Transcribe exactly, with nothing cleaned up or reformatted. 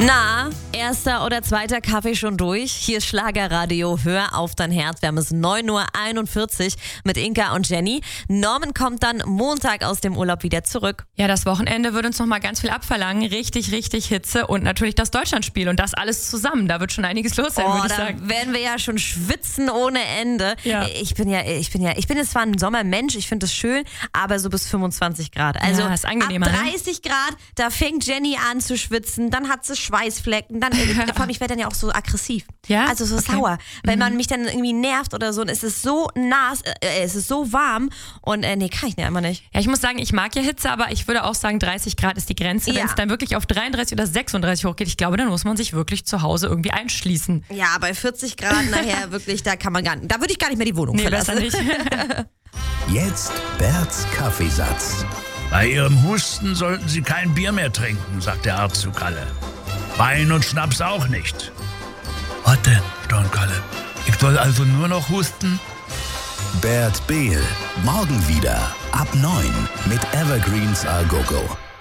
Na, erster oder zweiter Kaffee schon durch? Hier ist Schlagerradio, hör auf dein Herz. Wir haben es neun Uhr einundvierzig mit Inka und Jenny. Norman kommt dann Montag aus dem Urlaub wieder zurück. Ja, das Wochenende wird uns noch mal ganz viel abverlangen. Richtig, richtig Hitze und natürlich das Deutschlandspiel und das alles zusammen. Da wird schon einiges los sein, Oh, würde ich da sagen. werden wir ja schon schwitzen ohne Ende. Ja. Ich bin ja, ich bin ja, ich bin jetzt zwar ein Sommermensch, ich finde es schön, aber so bis fünfundzwanzig Grad. Also Ja, ist angenehmer, ab ne? dreißig Grad, da fängt Jenny an zu schwitzen, dann hat sie Schweißflecken, dann äh, vor allem, ich werde dann ja auch so aggressiv. Ja? Also so Okay. sauer. Wenn man mich dann irgendwie nervt oder so, und es ist so nass, äh, es ist so warm und äh, nee, kann ich nicht einfach nicht. Ja, ich muss sagen, ich mag ja Hitze, aber ich würde auch sagen, dreißig Grad ist die Grenze. Ja. Wenn es dann wirklich auf dreiunddreißig oder sechsunddreißig hochgeht, ich glaube, dann muss man sich wirklich zu Hause irgendwie einschließen. Ja, bei vierzig Grad nachher wirklich, da kann man gar nicht, da würde ich gar nicht mehr die Wohnung Nee, verlassen. besser nicht. Jetzt Berts Kaffeesatz. Bei Ihrem Husten sollten Sie kein Bier mehr trinken, sagt der Arzt zu Kalle. Wein und Schnaps auch nicht. Was denn, Don Kalle? Ich soll also nur noch husten? Bert Behl. Morgen wieder ab neun mit Evergreens A Go Go.